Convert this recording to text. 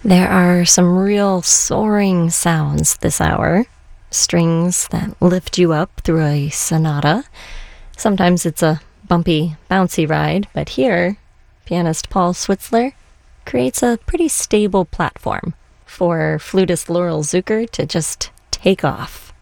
There are some real soaring sounds this hour. Strings that lift you up through a sonata. Sometimes it's a bumpy, bouncy ride, but here, pianist Paul Switzler creates a pretty stable platform for flutist Laurel Zucker to just take off.